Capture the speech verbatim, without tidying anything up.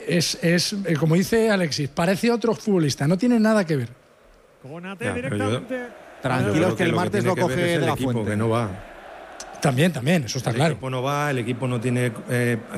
es, es, como dice Alexis, parece otro futbolista, no tiene nada que ver. Konate Ya, directamente. Tranquilos, que el lo martes tiene lo que ver coge es el de la equipo, fuente. que no va. También, también, eso está El claro. equipo no va, el equipo no tiene… Eh,